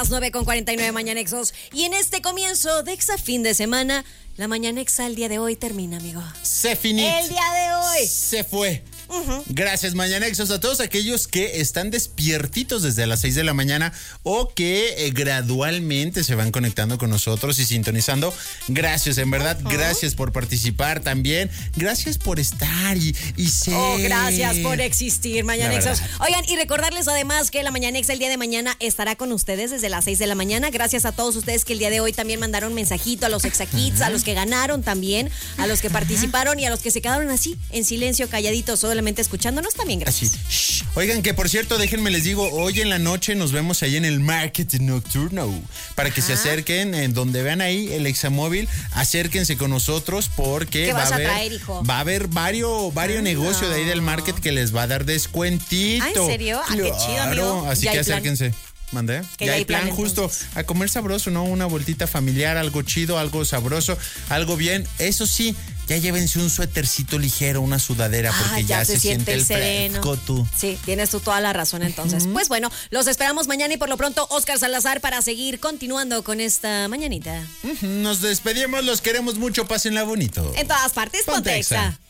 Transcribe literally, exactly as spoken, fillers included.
Las nueve con cuarenta y nueve Mañanexos. Y en este comienzo de Exa fin de semana, la Mañanexa el día de hoy termina, amigo. Se finit. El día de hoy. Se fue. Uh-huh. Gracias, Mañanexos, a todos aquellos que están despiertitos desde las seis de la mañana o que eh, gradualmente se van conectando con nosotros y sintonizando. Gracias, en verdad, uh-huh. Gracias por participar también. Gracias por estar y, y ser. Oh, gracias por existir, Mañanexos. Oigan, y recordarles además que la Mañanexa el día de mañana estará con ustedes desde las seis de la mañana. Gracias a todos ustedes que el día de hoy también mandaron mensajito, a los Exakids, uh-huh. a los que ganaron también, a los que uh-huh. participaron y a los que se quedaron así, en silencio, calladitos, solamente escuchándonos también, gracias. Así. Oigan, que por cierto, déjenme les digo, hoy en la noche nos vemos ahí en el Market Nocturno, para Ajá. que se acerquen, en donde vean ahí el Examóvil, acérquense con nosotros porque ¿Qué va vas a haber, a traer, hijo? va a haber varios, varios ah, negocios de ahí del Market que les va a dar descuentito. ¿Ah, en serio? Ah, qué chido, amigo. Así que acérquense. ¿Mandé? Que ya hay hay plan, plan, justo a comer sabroso, ¿no? Una vueltita familiar, algo chido, algo sabroso, algo bien. Eso sí, ya llévense un suétercito ligero, una sudadera, porque ah, ya, ya se, se siente el fresco, tú. Sí, tienes tú toda la razón entonces. Uh-huh. Pues bueno, los esperamos mañana y por lo pronto Oscar Salazar para seguir continuando con esta mañanita. Uh-huh. Nos despedimos, los queremos mucho, pásenla bonito. En todas partes, Ponte Exa.